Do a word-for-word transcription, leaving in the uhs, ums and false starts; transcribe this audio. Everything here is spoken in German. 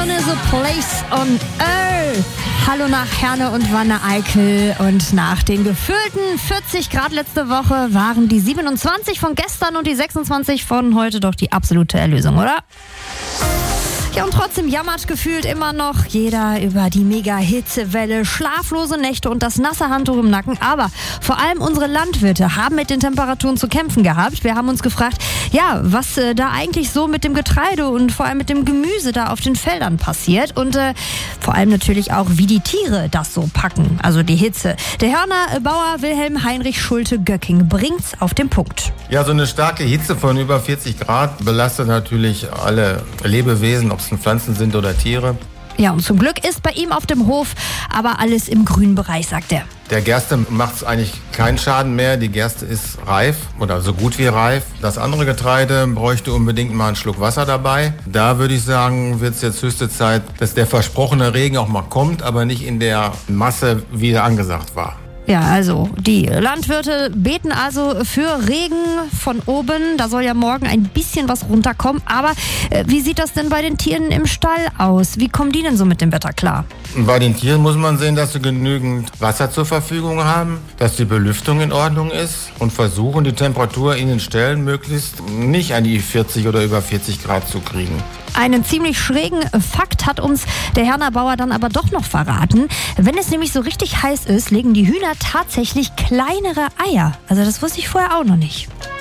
Arizona is a place on earth. Hallo nach Herne und Wanne-Eickel. Und nach den gefühlten vierzig Grad letzte Woche waren die siebenundzwanzig von gestern und die sechsundzwanzig von heute doch die absolute Erlösung, oder? Ja, und trotzdem jammert gefühlt immer noch jeder über die Mega-Hitzewelle, schlaflose Nächte und das nasse Handtuch im Nacken. Aber vor allem unsere Landwirte haben mit den Temperaturen zu kämpfen gehabt. Wir haben uns gefragt, ja, was äh, da eigentlich so mit dem Getreide und vor allem mit dem Gemüse da auf den Feldern passiert. Und äh, vor allem natürlich auch, wie die Tiere das so packen, also die Hitze. Der Hörner Bauer Wilhelm Heinrich Schulte-Göcking bringt's auf den Punkt. Ja, so eine starke Hitze von über vierzig Grad belastet natürlich alle Lebewesen, ob es Pflanzen sind oder Tiere. Ja, und zum Glück ist bei ihm auf dem Hof aber alles im grünen Bereich, sagt er. Der Gerste macht es eigentlich keinen Schaden mehr. Die Gerste ist reif oder so gut wie reif. Das andere Getreide bräuchte unbedingt mal einen Schluck Wasser dabei. Da würde ich sagen, wird es jetzt höchste Zeit, dass der versprochene Regen auch mal kommt, aber nicht in der Masse, wie er angesagt war. Ja, also die Landwirte beten also für Regen von oben. Da soll ja morgen ein bisschen was runterkommen. Aber äh, wie sieht das denn bei den Tieren im Stall aus? Wie kommen die denn so mit dem Wetter klar? Bei den Tieren muss man sehen, dass sie genügend Wasser zur Verfügung haben, dass die Belüftung in Ordnung ist und versuchen, die Temperatur in den Ställen möglichst nicht an die vierzig oder über vierzig Grad zu kriegen. Einen ziemlich schrägen Fakt hat uns der Herner Bauer dann aber doch noch verraten. Wenn es nämlich so richtig heiß ist, legen die Hühner tatsächlich kleinere Eier. Also das wusste ich vorher auch noch nicht.